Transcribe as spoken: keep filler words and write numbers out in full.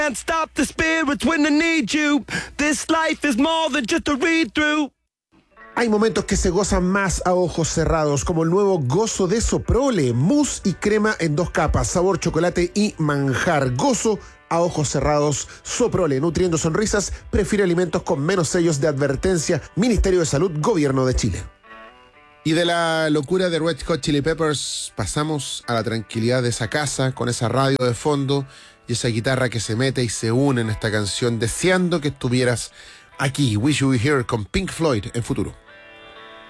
Can't stop the spirits when I need you. This life is more than just a read-through. Hay momentos que se gozan más a ojos cerrados, como el nuevo Gozo de Soprole, mousse y crema en dos capas, sabor chocolate y manjar. Gozo a ojos cerrados, Soprole, nutriendo sonrisas, prefiere alimentos con menos sellos de advertencia. Ministerio de Salud, Gobierno de Chile. Y de la locura de Red Hot Chili Peppers pasamos a la tranquilidad de esa casa, con esa radio de fondo y esa guitarra que se mete y se une en esta canción, deseando que estuvieras aquí. Wish You Were Here con Pink Floyd en Futuro.